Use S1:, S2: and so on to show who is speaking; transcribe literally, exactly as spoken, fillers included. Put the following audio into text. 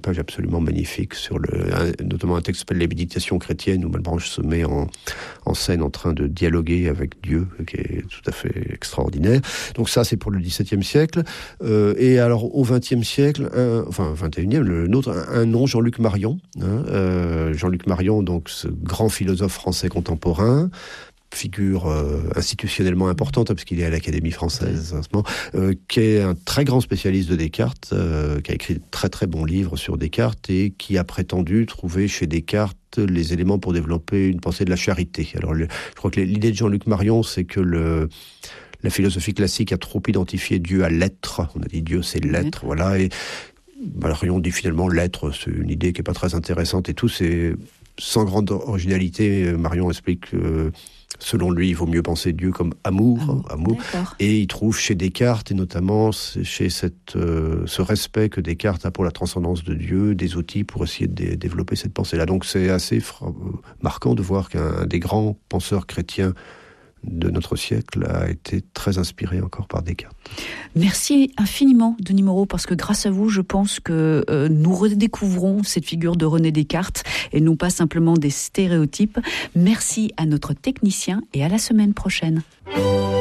S1: page absolument magnifique sur le, un, notamment un texte qui s'appelle Les Méditations chrétiennes, où Malebranche se met en, en scène en train de dialoguer avec Dieu, qui est tout à fait extraordinaire. Donc ça, c'est pour le dix-septième siècle. Euh, et alors, au vingtième siècle, un, enfin, vingt et unième, le nôtre, un, un nom, Jean-Luc Marion. Hein, euh, Jean-Luc Marion, donc, ce grand philosophe français contemporain, figure euh, institutionnellement importante, hein, parce qu'il est à l'Académie française en ce moment, euh, qui est un très grand spécialiste de Descartes, euh, qui a écrit de très très bons livres sur Descartes et qui a prétendu trouver chez Descartes les éléments pour développer une pensée de la charité. Alors, le, je crois que l'idée de Jean-Luc Marion, c'est que le, la philosophie classique a trop identifié Dieu à l'être. On a dit Dieu, c'est l'être, mmh. voilà. Et Marion dit finalement l'être, c'est une idée qui n'est pas très intéressante et tout. C'est sans grande originalité. Marion explique que selon lui, il vaut mieux penser Dieu comme amour, amour, amour. Et il trouve chez Descartes, et notamment chez cette, euh, ce respect que Descartes a pour la transcendance de Dieu, des outils pour essayer de dé- développer cette pensée-là. Donc c'est assez fra- marquant de voir qu'un des grands penseurs chrétiens de notre siècle a été très inspiré encore par Descartes.
S2: Merci infiniment, Denis Moreau, parce que grâce à vous, je pense que euh, nous redécouvrons cette figure de René Descartes et non pas simplement des stéréotypes. Merci à notre technicien et à la semaine prochaine.